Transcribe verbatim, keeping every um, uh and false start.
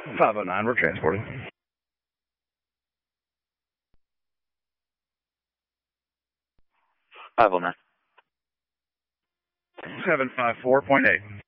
five oh nine, we're transporting. five oh nine. seven five four point eight.